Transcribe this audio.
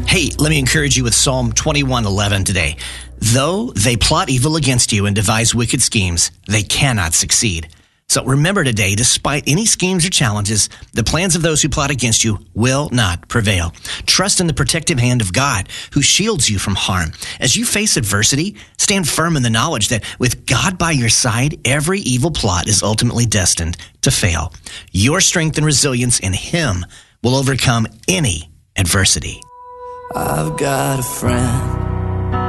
Hey, let me encourage you with Psalm 21:11 today. Though they plot evil against you and devise wicked schemes, they cannot succeed. So remember today, despite any schemes or challenges, the plans of those who plot against you will not prevail. Trust in the protective hand of God, who shields you from harm. As you face adversity, stand firm in the knowledge that with God by your side, every evil plot is ultimately destined to fail. Your strength and resilience in Him will overcome any adversity. I've got a friend